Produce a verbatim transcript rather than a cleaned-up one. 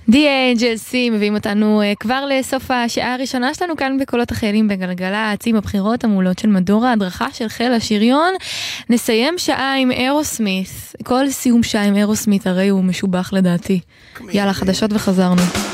The Angels מביאים אותנו כבר לסוף השעה הראשונה שלנו כאן בקולות החיילים בגלגלצ עם הבחירות המעולות של מדור ההדרכה של חיל השריון. נסיים שעה עם אירוסמית, כל סיום שעה עם אירוסמית הרי הוא משובח לדעתי. יאללה, חדשות וחזרנו.